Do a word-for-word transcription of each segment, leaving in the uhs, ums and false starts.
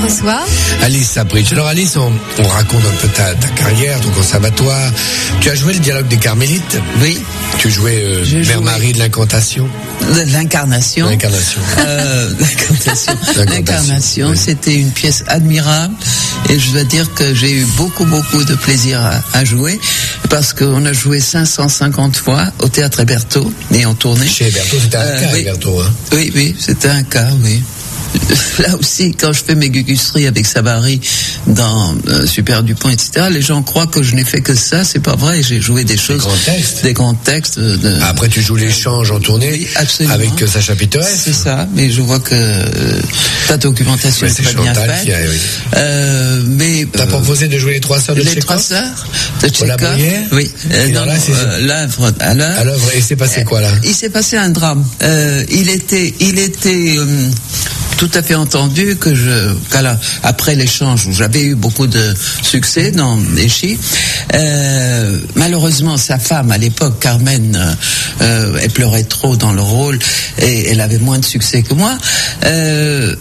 reçoit Alice Sapritch. Alors Alice, on, on raconte un peu ta, ta carrière, ton conservatoire. Tu as joué le dialogue des Carmélites. Oui. Tu jouais euh, Mère joué... Marie de l'Incantation. De l'incarnation. L'incarnation. Euh, l'incarnation. L'incarnation, oui. C'était une pièce admirable. Et je dois dire que j'ai eu beaucoup, beaucoup de plaisir à, à jouer. Parce qu'on a joué cinq cent cinquante fois au Théâtre Hébertot. Et en tournée. Chez Hébertot, c'était un euh, cas, oui. Hébertot, hein. Oui, oui, c'était un cas, oui. Là aussi, quand je fais mes gugusseries avec Savary dans euh, Super Dupont, et cetera, les gens croient que je n'ai fait que ça. C'est pas vrai. J'ai joué des choses, des grands textes, des grands textes. De... Après, tu joues l'échange en tournée, oui, absolument, avec euh, Sacha Pittoresque. C'est ça. Mais je vois que euh, ta documentation est très bien faite. A, oui. euh, mais t'as euh, proposé de jouer les trois sœurs de Tchekhov. Les trois sœurs de Tchekhov. Oui. Euh, non, là, c'est euh, l'œuvre à l'œuvre. À l'œuvre. Et c'est passé euh, quoi là? Il s'est passé un drame. Euh, il était, il était. Euh, tout à fait entendu que je, qu'à après l'échange où j'avais eu beaucoup de succès dans Échi, euh, malheureusement sa femme à l'époque, Carmen, euh, elle pleurait trop dans le rôle et elle avait moins de succès que moi. Euh,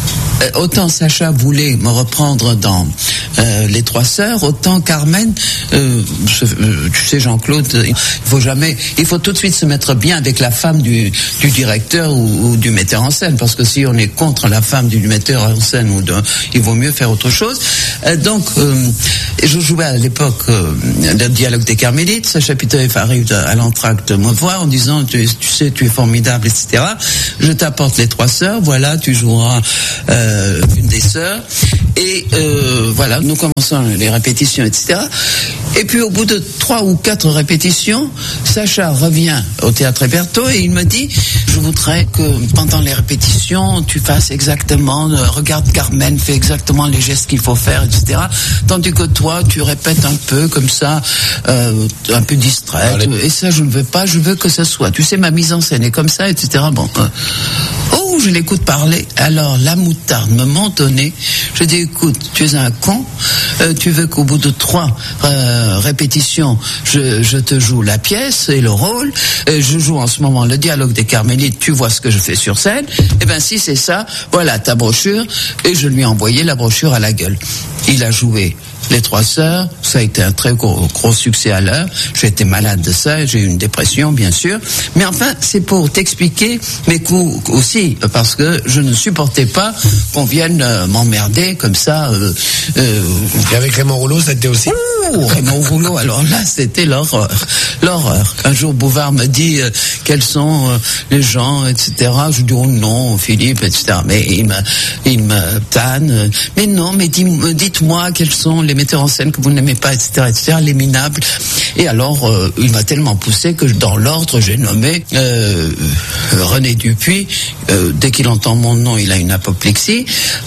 Autant Sacha voulait me reprendre dans euh, Les Trois Sœurs, autant Carmen, euh, je, euh, tu sais Jean-Claude, il faut jamais, il faut tout de suite se mettre bien avec la femme du, du directeur ou, ou du metteur en scène, parce que si on est contre la femme du metteur en scène, ou de, il vaut mieux faire autre chose. Euh, donc, euh, je jouais à l'époque euh, le dialogue des Carmélites. Sacha Pittoresque arrive à l'entracte me voir en disant, tu, tu sais, tu es formidable, et cetera. Je t'apporte Les Trois Sœurs, voilà, tu joueras euh, une des sœurs, et euh, voilà, nous commençons les répétitions, et cetera. Et puis au bout de trois ou quatre répétitions, Sacha revient au Théâtre Hébertot et il me dit, je voudrais que pendant les répétitions, tu fasses exactement, euh, regarde Carmen, fais exactement les gestes qu'il faut faire, et cetera. Tandis que toi, tu répètes un peu comme ça, euh, un peu distraite. Allez. Et ça, je ne veux pas, je veux que ça soit. Tu sais, ma mise en scène est comme ça, et cetera. Bon. Euh, oh, je l'écoute parler. Alors, la moutarde me mentonnait. Je dis, écoute, tu es un con. Euh, tu veux qu'au bout de trois euh, répétitions, je, je te joue la pièce et le rôle. Euh, je joue en ce moment le dialogue des Carmélites. Tu vois ce que je fais sur scène. Eh ben, si c'est ça, voilà ta brochure. Et je lui ai envoyé la brochure à la gueule. Il a joué Les Trois Sœurs, ça a été un très gros, gros succès à l'heure. J'ai été malade de ça, j'ai eu une dépression, bien sûr. Mais enfin, c'est pour t'expliquer mes coups aussi, parce que je ne supportais pas qu'on vienne euh, m'emmerder comme ça. Euh, euh... Et avec Raymond Rouleau, ça t'était aussi? Ouh, Raymond Rouleau, alors là, c'était l'horreur. L'horreur. Un jour, Bouvard me dit euh, quels sont euh, les gens, et cetera. Je dis, oh non, Philippe, et cetera. Mais il me, il me tanne. Mais non, mais dis, dites-moi quels sont les metteurs en scène que vous n'aimez pas, et cetera, et cetera, les minables. Et alors, euh, il m'a tellement poussé que dans l'ordre, j'ai nommé euh, René Dupuis. Euh, dès qu'il entend mon nom, il a une apoplexie.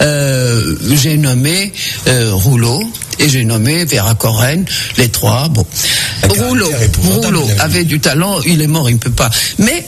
Euh, j'ai nommé euh, Rouleau. Et j'ai nommé Vera Corren, les trois. Bon, Rouleau, Rouleau avait du talent. Il est mort, il ne peut pas. Mais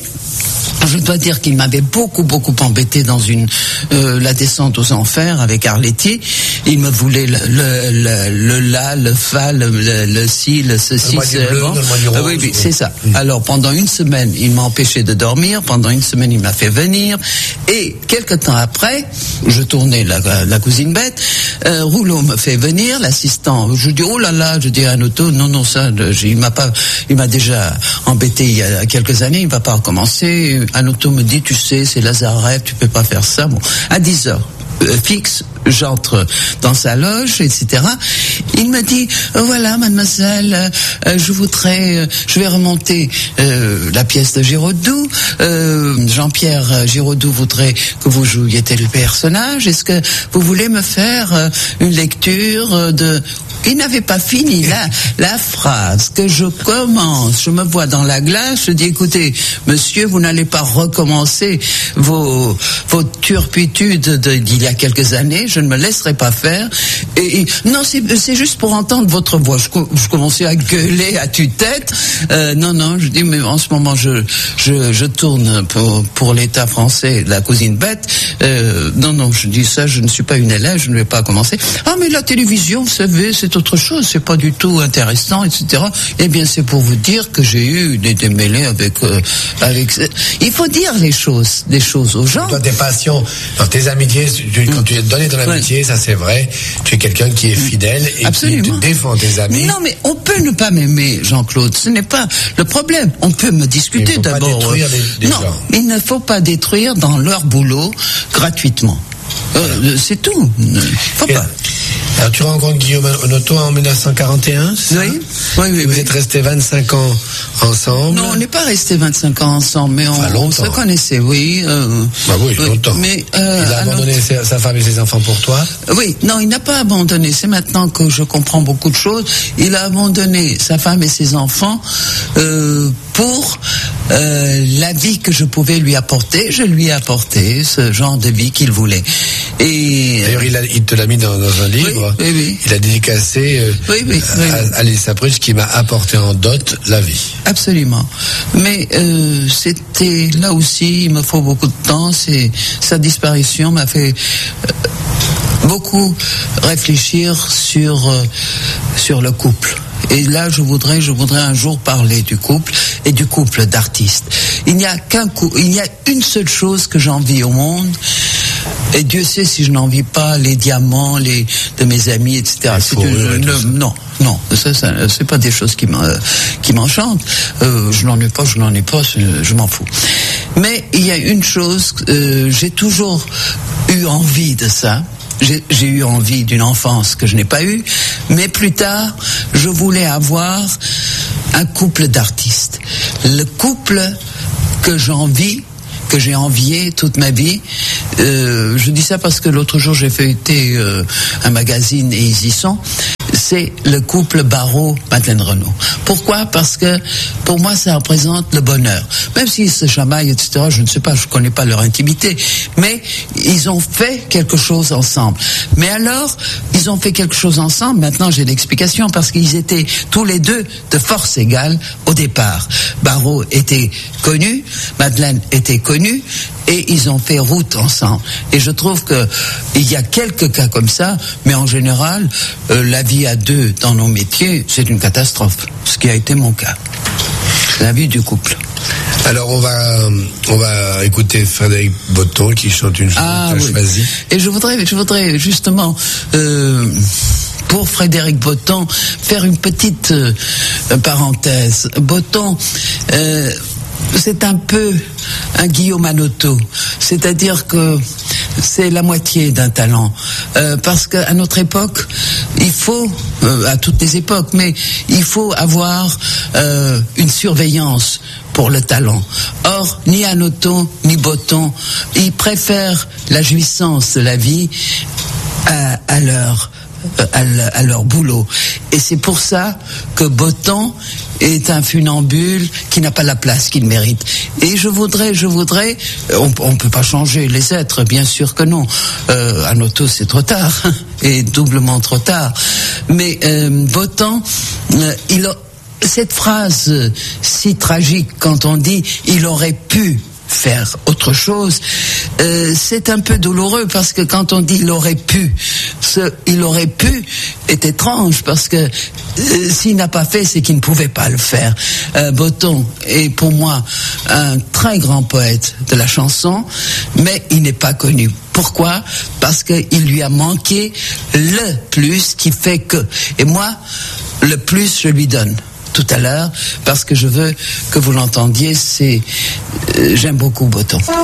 je dois dire qu'il m'avait beaucoup, beaucoup embêté dans une euh, la descente aux enfers avec Arletty. Il me voulait le, le, le, le la, le fa, le, le, le si, le ceci, c'est bon. Ah, oui, oui, c'est ça. Mmh. Alors, pendant une semaine, il m'a empêché de dormir. Pendant une semaine, il m'a fait venir. Et quelque temps après, je tournais la, la cousine bête. Euh, Rouleau me fait venir, l'assistant. Je dis, oh là là, je dis à un auto, non, non, ça, je, il m'a pas, il m'a déjà embêté il y a quelques années, il va pas recommencer. Un auto me dit, tu sais, c'est Lazarev, tu peux pas faire ça. Bon, à dix heures, euh, fixe, j'entre dans sa loge, et cetera. Il me dit, euh, voilà, mademoiselle, euh, je voudrais, euh, je vais remonter euh, la pièce de Giraudoux. Euh, Jean-Pierre Giraudoux voudrait que vous jouiez tel personnage. Est-ce que vous voulez me faire euh, une lecture de... Il n'avait pas fini la, la phrase que je commence. Je me vois dans la glace, je dis, écoutez, monsieur, vous n'allez pas recommencer vos, vos turpitudes d'il y a quelques années. Je ne me laisserai pas faire. Et, et non, c'est, c'est juste pour entendre votre voix. Je, je commençais à gueuler à tue-tête. Euh, non, non, je dis, mais en ce moment, je, je, je tourne pour, pour l'État français, la cousine bête. Euh, non, non, je dis ça, je ne suis pas une élève, je ne vais pas commencer. Ah, mais la télévision, vous savez, c'est autre chose, c'est pas du tout intéressant, et cetera. Eh bien, c'est pour vous dire que j'ai eu des démêlés avec, euh, avec. Il faut dire les choses, des choses aux gens. Toi, tes passions, dans tes amitiés, tu, quand tu es donné ton amitié, ouais. ça c'est vrai. Tu es quelqu'un qui est fidèle et Absolument. Qui te défend tes amis. Non, mais on peut ne pas m'aimer, Jean-Claude. Ce n'est pas le problème. On peut me discuter il faut d'abord. Pas détruire les, les non, gens. Il ne faut pas détruire dans leur boulot gratuitement. Euh, c'est tout. Faut et, pas. Alors tu rencontres Guillaume Hanoteau en dix-neuf cent quarante et un, c'est ça? Oui. Oui, oui. Vous oui. êtes restés vingt-cinq ans ensemble. Non, on n'est pas restés vingt-cinq ans ensemble, mais on, enfin, on se connaissait, oui. Euh, bah oui, longtemps. Mais, euh, il a abandonné notre... sa femme et ses enfants pour toi? Oui, non, il n'a pas abandonné. C'est maintenant que je comprends beaucoup de choses. Il a abandonné sa femme et ses enfants euh, pour euh, la vie que je pouvais lui apporter. Je lui ai apporté ce genre de vie qu'il voulait. Et d'ailleurs, il, a, il te l'a mis dans, dans un livre. Oui, oui, oui. Il a dédicacé euh, oui, oui, à, oui. à Lisa Pritch qui m'a apporté en dot la vie. Absolument. Mais euh, c'était là aussi, il me faut beaucoup de temps. C'est sa disparition m'a fait euh, beaucoup réfléchir sur euh, sur le couple. Et là, je voudrais, je voudrais un jour parler du couple et du couple d'artistes. Il n'y a qu'un coup, il y a une seule chose que j'envie au monde. Et Dieu sait si je n'envie pas les diamants, les de mes amis, et cetera. C'est une, ne, non, non, ça, ça, c'est pas des choses qui m'en, qui m'enchantent. Euh, je n'en ai pas, je n'en ai pas, je m'en fous. Mais il y a une chose, euh, j'ai toujours eu envie de ça. J'ai, j'ai eu envie d'une enfance que je n'ai pas eue, mais plus tard, je voulais avoir un couple d'artistes. Le couple que j'envie, que j'ai envié toute ma vie. Euh, je dis ça parce que l'autre jour, j'ai feuilleté euh, un magazine et ils y sont. C'est le couple Barrault-Madeleine Renaud. Pourquoi? Parce que pour moi, ça représente le bonheur. Même s'ils se chamaillent, et cetera, je ne sais pas, je ne connais pas leur intimité, mais ils ont fait quelque chose ensemble. Mais alors, ils ont fait quelque chose ensemble, maintenant j'ai l'explication, parce qu'ils étaient tous les deux de force égale au départ. Barrault était connu, Madeleine était connue, et ils ont fait route ensemble. Et je trouve que il y a quelques cas comme ça, mais en général, euh, la vie à deux dans nos métiers, c'est une catastrophe. Ce qui a été mon cas. La vie du couple. Alors on va on va écouter Frédéric Botton qui chante une chanson ah, que tu as oui. choisie. Et je voudrais je voudrais justement euh, pour Frédéric Botton faire une petite euh, parenthèse. Botton euh, c'est un peu un Guillaume Hanoteau, c'est-à-dire que c'est la moitié d'un talent, euh, parce qu'à notre époque, il faut, euh, à toutes les époques, mais il faut avoir euh, une surveillance pour le talent. Or, ni Hanoteau, ni Botton, ils préfèrent la jouissance de la vie à, à leur À, à leur boulot. Et c'est pour ça que Botton est un funambule qui n'a pas la place qu'il mérite. Et je voudrais, je voudrais, on, on peut pas changer les êtres, bien sûr que non. Euh, Hanoteau, c'est trop tard, et doublement trop tard. Mais euh, Botton, euh, il a cette phrase si tragique quand on dit il aurait pu faire autre chose, euh, c'est un peu douloureux parce que quand on dit il aurait pu, ce il aurait pu est étrange parce que euh, s'il n'a pas fait, c'est qu'il ne pouvait pas le faire. Euh, Botton est pour moi un très grand poète de la chanson, mais il n'est pas connu. Pourquoi? Parce qu'il lui a manqué le plus qui fait que. Et moi, le plus, je lui donne tout à l'heure, parce que je veux que vous l'entendiez, c'est, euh, j'aime beaucoup Botton.